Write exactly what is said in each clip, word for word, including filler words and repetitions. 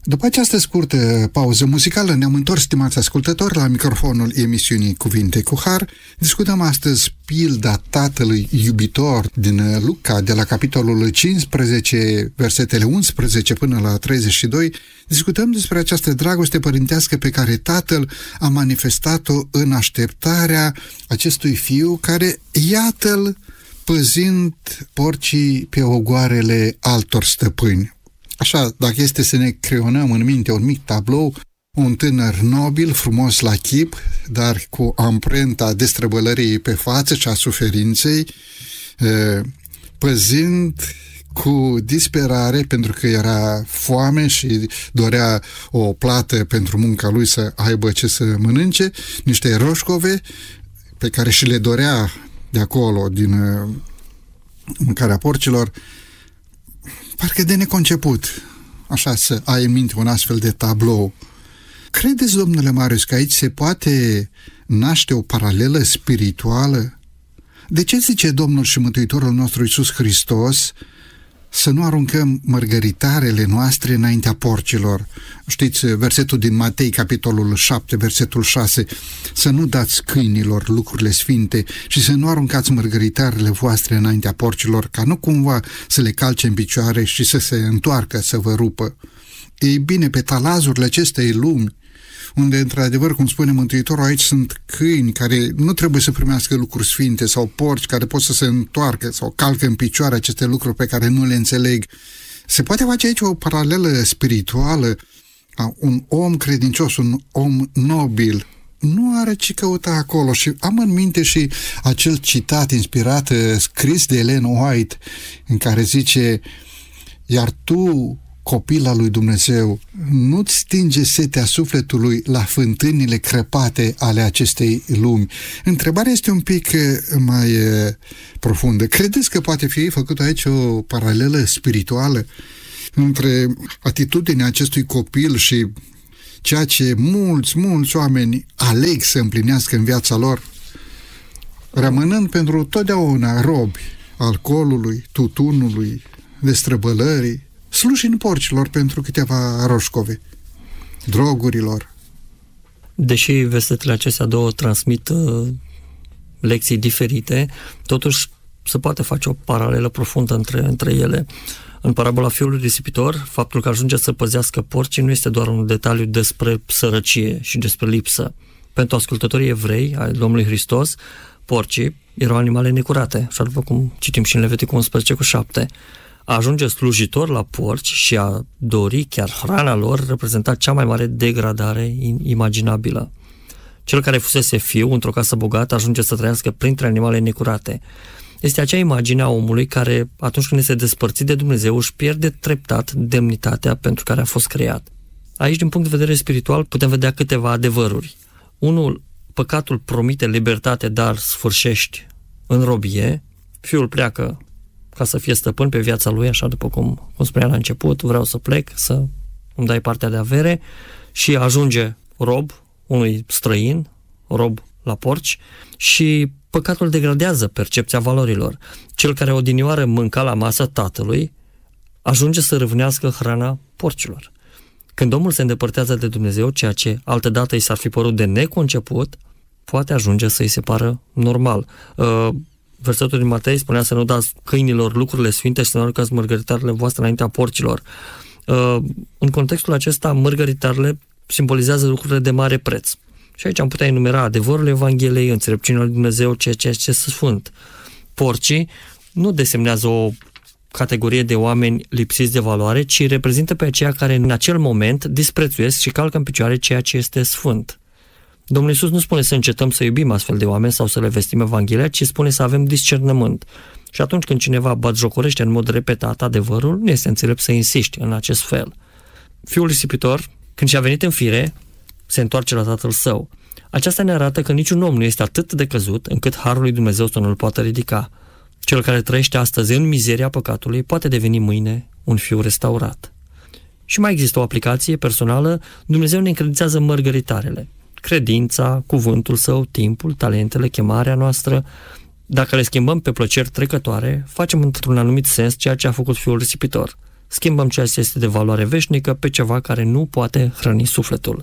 După această scurtă pauză muzicală ne-am întors, stimați ascultători, la microfonul emisiunii Cuvinte cu Har. Discutăm astăzi pilda tatălui iubitor din Luca, de la capitolul cincisprezece, versetele unsprezece până la treizeci și doi. Discutăm despre această dragoste părintească pe care tatăl a manifestat-o în așteptarea acestui fiu care, iată-l, păzind porcii pe ogoarele altor stăpâni. Așa, dacă este să ne creionăm în minte un mic tablou, un tânăr nobil, frumos la chip, dar cu amprenta destrăbălării pe față și a suferinței, păzind cu disperare, pentru că era foame și dorea o plată pentru munca lui, să aibă ce să mănânce, niște roșcove pe care și le dorea de acolo, din mâncarea porcilor. Parcă de neconceput, așa, să ai în minte un astfel de tablou. Credeți, domnule Marius, că aici se poate naște o paralelă spirituală? De ce zice Domnul și Mântuitorul nostru Iisus Hristos să nu aruncăm mărgăritarele noastre înaintea porcilor? Știți, versetul din Matei, capitolul șapte, versetul șase, să nu dați câinilor lucrurile sfinte și să nu aruncați mărgăritarele voastre înaintea porcilor, ca nu cumva să le calce în picioare și să se întoarcă să vă rupă. Ei bine, pe talazurile acestei lumi, unde, într-adevăr, cum spune Mântuitorul, aici sunt câini care nu trebuie să primească lucruri sfinte sau porci care pot să se întoarcă sau calcă în picioare aceste lucruri pe care nu le înțeleg. Se poate face aici o paralelă spirituală. Un om credincios, un om nobil, nu are ce căuta acolo. Și am în minte și acel citat inspirat, scris de Ellen White, în care zice: iar tu, copil al lui Dumnezeu, nu-ți stinge setea sufletului la fântânile crăpate ale acestei lumi. Întrebarea este un pic mai profundă. Credeți că poate fi făcută aici o paralelă spirituală între atitudinea acestui copil și ceea ce mulți, mulți oameni aleg să împlinească în viața lor, rămânând pentru totdeauna robi alcoolului, tutunului, destrăbălării, slujind porcilor pentru câteva roșcove, drogurilor? Deși versetele acestea două transmit uh, lecții diferite, totuși se poate face o paralelă profundă între, între ele. În parabola fiului risipitor, faptul că ajunge să păzească porcii nu este doar un detaliu despre sărăcie și despre lipsă. Pentru ascultătorii evrei ai Domnului Hristos, porcii erau animale necurate, așa după cum citim și în Leviticul unsprezece cu șapte. A ajunge slujitor la porci și a dori chiar hrana lor reprezenta cea mai mare degradare imaginabilă. Cel care fusese fiu într-o casă bogată ajunge să trăiască printre animale necurate. Este acea imagine a omului care, atunci când este despărțit de Dumnezeu, își pierde treptat demnitatea pentru care a fost creat. Aici, din punct de vedere spiritual, putem vedea câteva adevăruri. Unul, păcatul promite libertate, dar sfârșești în robie. Fiul pleacă ca să fie stăpân pe viața lui, așa după cum, cum spunea la început, vreau să plec, să îmi dai partea de avere, și ajunge rob unui străin, rob la porci, și păcatul degradează percepția valorilor. Cel care odinioară mânca la masă tatălui ajunge să râvnească hrana porcilor. Când omul se îndepărtează de Dumnezeu, ceea ce altădată i s-ar fi părut de neconceput, poate ajunge să îi se pară normal. Uh, versetul din Matei spunea să nu dați câinilor lucrurile sfinte și să nu aruncați mărgăritarele voastre înaintea porcilor. Uh, în contextul acesta, mărgăritarele simbolizează lucrurile de mare preț. Și aici am putea enumera adevărul Evangheliei, înțelepciunea lui Dumnezeu, ceea ce este sfânt. Porcii nu desemnează o categorie de oameni lipsiți de valoare, ci reprezintă pe aceia care în acel moment disprețuiesc și calcă în picioare ceea ce este sfânt. Domnul Iisus nu spune să încetăm să iubim astfel de oameni sau să le vestim Evanghelia, ci spune să avem discernământ. Și atunci când cineva batjocorește în mod repetat adevărul, nu este înțelept să insiști în acest fel. Fiul risipitor, când și-a venit în fire, se întoarce la tatăl său. Aceasta ne arată că niciun om nu este atât de căzut încât harul lui Dumnezeu să nu-l poată ridica. Cel care trăiește astăzi în mizeria păcatului poate deveni mâine un fiu restaurat. Și mai există o aplicație personală. Dumnezeu ne încredințează mărgăritarele. Credința, cuvântul său, timpul, talentele, chemarea noastră. Dacă le schimbăm pe plăceri trecătoare, facem într-un anumit sens ceea ce a făcut fiul risipitor. schimbăm ceea ce este de valoare veșnică pe ceva care nu poate hrăni sufletul.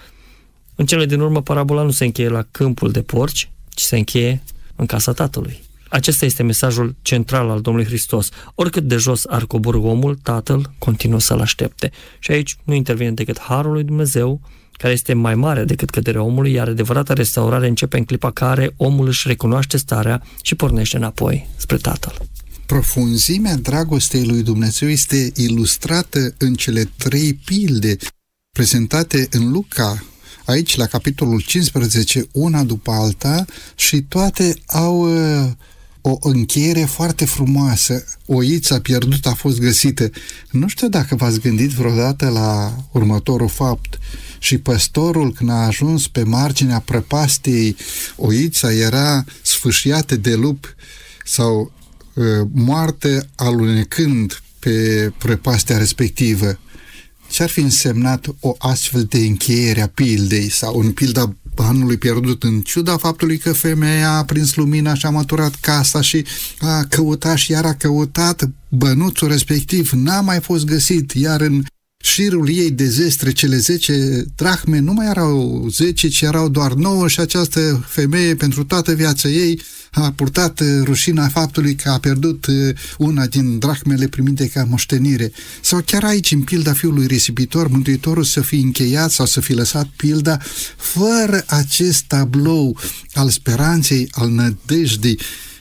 În cele din urmă, parabola nu se încheie la câmpul de porci, ci se încheie în casa Tatălui. Acesta este mesajul central al Domnului Hristos. Oricât de jos ar coborî omul, Tatăl continuă să-l aștepte. Și aici nu intervine decât harul lui Dumnezeu, care este mai mare decât căderea omului, iar adevărata restaurare începe în clipa care omul își recunoaște starea și pornește înapoi spre Tatăl. Profunzimea dragostei lui Dumnezeu este ilustrată în cele trei pilde prezentate în Luca, aici la capitolul cincisprezece, una după alta, și toate au uh, o încheiere foarte frumoasă. Oița pierdută a fost găsită. Nu știu dacă v-ați gândit vreodată la următorul fapt. Și păstorul, când a ajuns pe marginea prăpastiei, oița era sfâșiată de lup sau uh, moartă alunecând pe prăpastia respectivă. Ce-ar fi însemnat o astfel de încheiere a pildei sau în pilda banului pierdut, în ciuda faptului că femeia a prins lumina și a măturat casa și a căutat și iar a căutat bănuțul respectiv, n-a mai fost găsit, iar în șirul ei de zestre, cele zece drahme, nu mai erau zece, ci erau doar nouă și această femeie, pentru toată viața ei, a purtat rușina faptului că a pierdut una din drahmele primite ca moștenire. Sau chiar aici, în pilda fiului risipitor, Mântuitorul să fi încheiat sau să fi lăsat pilda fără acest tablou al speranței, al nădejdei.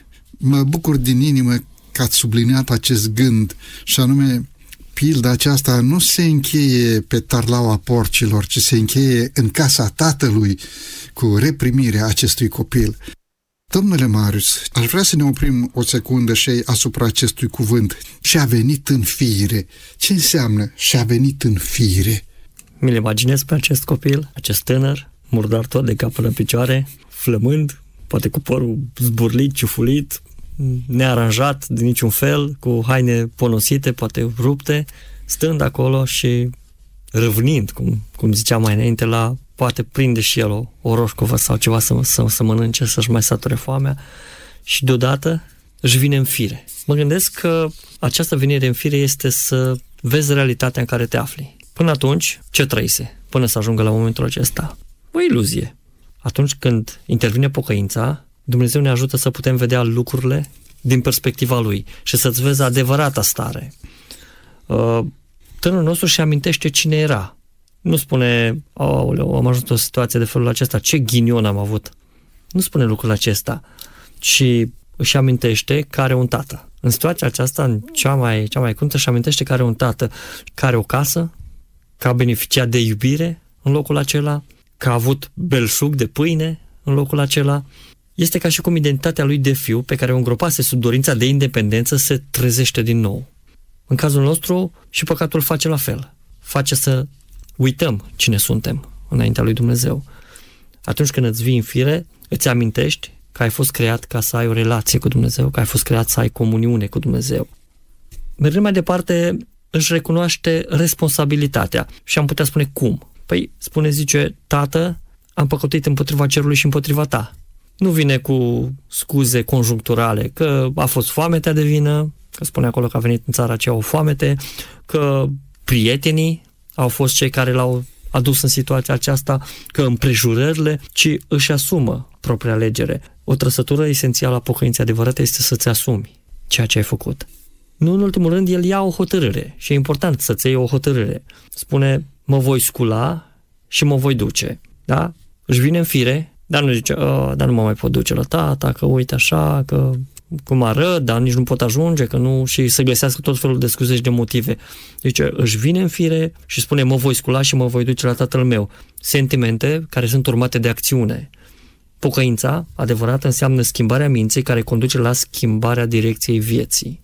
Mă bucur din inimă că ați subliniat acest gând, și anume, pilda aceasta nu se încheie pe tarlaua porcilor, ci se încheie în casa Tatălui cu reprimirea acestui copil. Domnule Marius, aș vrea să ne oprim o secundă și asupra acestui cuvânt. Și-a venit în fire. Ce înseamnă și-a venit în fire? Mi-l imaginez pe acest copil, acest tânăr, murdar tot de cap până în picioare, flămând, poate cu părul zburlit, ciufulit, nearanjat de niciun fel, cu haine ponosite, poate rupte, stând acolo și râvnind, cum, cum ziceam mai înainte, la poate prinde și el o, o roșcovă sau ceva să, să, să mănânce, să-și mai sature foamea, și deodată își vine în fire. Mă gândesc că această venire în fire este să vezi realitatea în care te afli. Până atunci, ce trăise? Până să ajungă la momentul acesta? O iluzie. Atunci când intervine pocăința, Dumnezeu ne ajută să putem vedea lucrurile din perspectiva Lui și să-ți vezi adevărata stare. Tânărul nostru și amintește cine era. Nu spune, aoleu, am ajuns într-o situație de felul acesta, ce ghinion am avut. Nu spune lucrul acesta, ci își amintește că are un tată. În situația aceasta, în cea mai, cea mai cruntă, își amintește că are un tată, că are o casă, că a beneficiat de iubire în locul acela, că a avut belșug de pâine în locul acela. Este ca și cum identitatea lui de fiu, pe care o îngropase sub dorința de independență, se trezește din nou. În cazul nostru, și păcatul face la fel. Face să uităm cine suntem înaintea lui Dumnezeu. Atunci când îți vii în fire, îți amintești că ai fost creat ca să ai o relație cu Dumnezeu, că ai fost creat să ai comuniune cu Dumnezeu. Mergând mai departe, își recunoaște responsabilitatea. Și am putea spune cum? Păi, spune, zice, Tată, am păcătuit împotriva cerului și împotriva ta. Nu vine cu scuze conjuncturale, că a fost foametea de vină, că spune acolo că a venit în țara aceea o foamete, că prietenii au fost cei care l-au adus în situația aceasta, că împrejurările, ci își asumă propria alegere. O trăsătură esențială a pocăinței adevărate este să-ți asumi ceea ce ai făcut. Nu în ultimul rând, el ia o hotărâre și e important să-ți iei o hotărâre. Spune, mă voi scula și mă voi duce. Da? Își vine în fire, dar nu zice, dar nu mă mai pot duce la tata, că uite așa, că cum arăt, dar nici nu pot ajunge, că nu, și să găsească tot felul de scuze și de motive. Deci își vine în fire și spune, mă voi scula și mă voi duce la tatăl meu. Sentimente care sunt urmate de acțiune. Pocăința adevărată înseamnă schimbarea minții care conduce la schimbarea direcției vieții.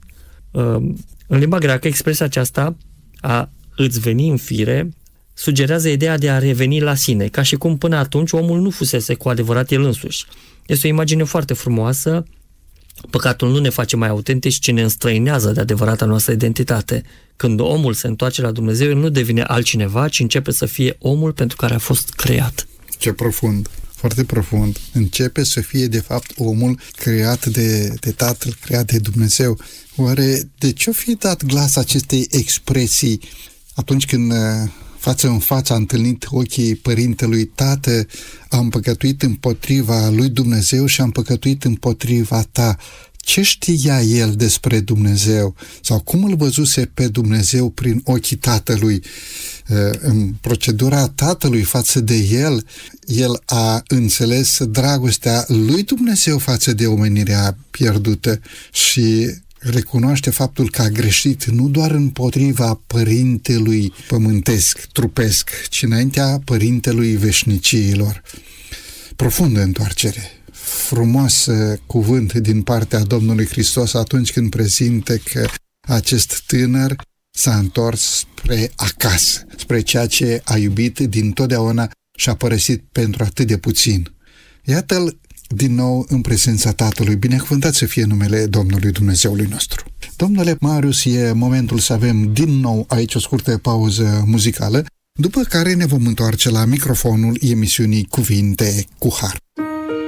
În limba greacă, expresia aceasta, a îți veni în fire, sugerează ideea de a reveni la sine, ca și cum până atunci omul nu fusese cu adevărat el însuși. Este o imagine foarte frumoasă. Păcatul nu ne face mai autentici, ci ne înstrăinează de adevărata noastră identitate. Când omul se întoarce la Dumnezeu, el nu devine altcineva, ci începe să fie omul pentru care a fost creat. Ce profund! foarte profund. Începe să fie, de fapt, omul creat de, de Tatăl, creat de Dumnezeu. Oare de ce-o fi dat glas acestei expresii atunci când față în față a întâlnit ochii părintelui: Tată, am păcătuit împotriva lui Dumnezeu și am păcătuit împotriva ta? Ce știa el despre Dumnezeu? Sau cum îl văzuse pe Dumnezeu prin ochii tatălui? În procedura tatălui față de el, el a înțeles dragostea lui Dumnezeu față de omenirea pierdută și recunoaște faptul că a greșit nu doar împotriva părintelui pământesc, trupesc, ci înaintea părintelui veșniciilor. Profundă întoarcere. Frumos cuvânt din partea Domnului Hristos atunci când prezintă că acest tânăr s-a întors spre acasă, spre ceea ce a iubit dintotdeauna și a părăsit pentru atât de puțin. Iată-l din nou în prezența Tatălui. Binecuvântat să fie numele Domnului Dumnezeului nostru. Domnule Marius, e momentul să avem din nou aici o scurtă pauză muzicală, după care ne vom întoarce la microfonul emisiunii Cuvinte cu Har.